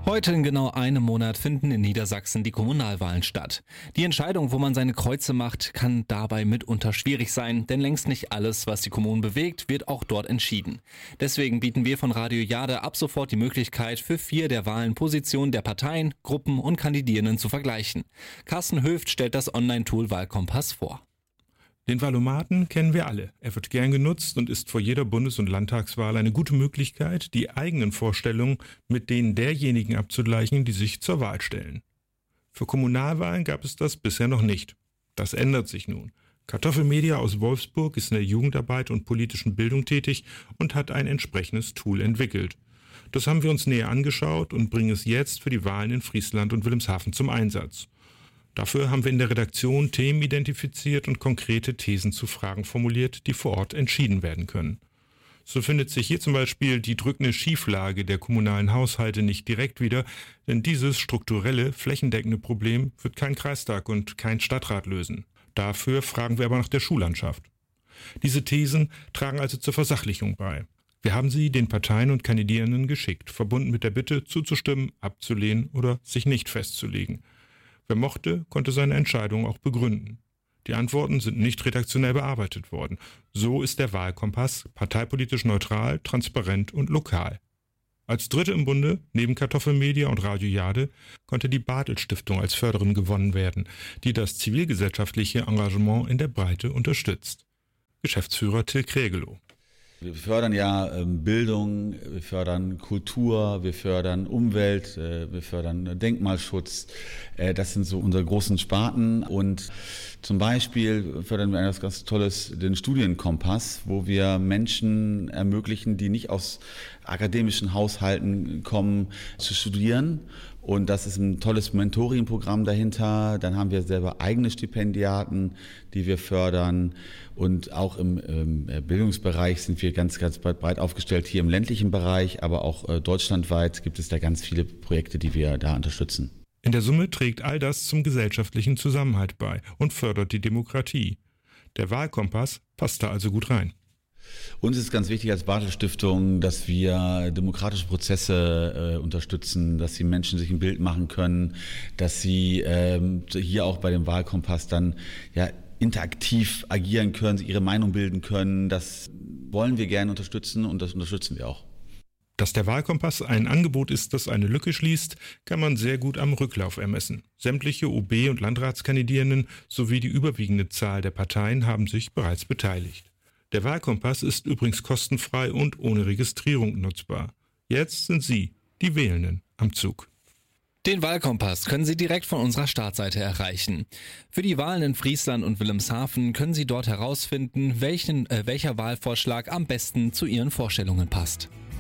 Heute in genau einem Monat finden in Niedersachsen die Kommunalwahlen statt. Die Entscheidung, wo man seine Kreuze macht, kann dabei mitunter schwierig sein, denn längst nicht alles, was die Kommunen bewegt, wird auch dort entschieden. Deswegen bieten wir von Radio Jade ab sofort die Möglichkeit, für 4 der Wahlen Positionen der Parteien, Gruppen und Kandidierenden zu vergleichen. Carsten Höft stellt das Online-Tool Wahlkompass vor. Den Wahlomaten kennen wir alle. Er wird gern genutzt und ist vor jeder Bundes- und Landtagswahl eine gute Möglichkeit, die eigenen Vorstellungen mit denen derjenigen abzugleichen, die sich zur Wahl stellen. Für Kommunalwahlen gab es das bisher noch nicht. Das ändert sich nun. Kartoffelmedia aus Wolfsburg ist in der Jugendarbeit und politischen Bildung tätig und hat ein entsprechendes Tool entwickelt. Das haben wir uns näher angeschaut und bringen es jetzt für die Wahlen in Friesland und Wilhelmshaven zum Einsatz. Dafür haben wir in der Redaktion Themen identifiziert und konkrete Thesen zu Fragen formuliert, die vor Ort entschieden werden können. So findet sich hier zum Beispiel die drückende Schieflage der kommunalen Haushalte nicht direkt wieder, denn dieses strukturelle, flächendeckende Problem wird kein Kreistag und kein Stadtrat lösen. Dafür fragen wir aber nach der Schullandschaft. Diese Thesen tragen also zur Versachlichung bei. Wir haben sie den Parteien und Kandidierenden geschickt, verbunden mit der Bitte, zuzustimmen, abzulehnen oder sich nicht festzulegen. Wer mochte, konnte seine Entscheidung auch begründen. Die Antworten sind nicht redaktionell bearbeitet worden. So ist der Wahlkompass parteipolitisch neutral, transparent und lokal. Als Dritte im Bunde, neben Kartoffelmedia und Radio Jade, konnte die Bartelt-Stiftung als Förderin gewonnen werden, die das zivilgesellschaftliche Engagement in der Breite unterstützt. Geschäftsführer Till Krägelow. Wir fördern ja Bildung, wir fördern Kultur, wir fördern Umwelt, wir fördern Denkmalschutz. Das sind so unsere großen Sparten. Und zum Beispiel fördern wir etwas ganz Tolles, den Studienkompass, wo wir Menschen ermöglichen, die nicht aus akademischen Haushalten kommen, zu studieren. Und das ist ein tolles Mentoring-Programm dahinter. Dann haben wir selber eigene Stipendiaten, die wir fördern. Und auch im Bildungsbereich sind wir ganz breit aufgestellt, hier im ländlichen Bereich, aber auch deutschlandweit gibt es da ganz viele Projekte, die wir da unterstützen. In der Summe trägt all das zum gesellschaftlichen Zusammenhalt bei und fördert die Demokratie. Der Wahlkompass passt da also gut rein. Uns ist ganz wichtig als Bartelt-Stiftung, dass wir demokratische Prozesse unterstützen, dass die Menschen sich ein Bild machen können, dass sie hier auch bei dem Wahlkompass dann interaktiv agieren können, ihre Meinung bilden können. Das wollen wir gerne unterstützen und das unterstützen wir auch. Dass der Wahlkompass ein Angebot ist, das eine Lücke schließt, kann man sehr gut am Rücklauf ermessen. Sämtliche OB- und Landratskandidierenden sowie die überwiegende Zahl der Parteien haben sich bereits beteiligt. Der Wahlkompass ist übrigens kostenfrei und ohne Registrierung nutzbar. Jetzt sind Sie, die Wählenden, am Zug. Den Wahlkompass können Sie direkt von unserer Startseite erreichen. Für die Wahlen in Friesland und Wilhelmshaven können Sie dort herausfinden, welcher Wahlvorschlag am besten zu Ihren Vorstellungen passt.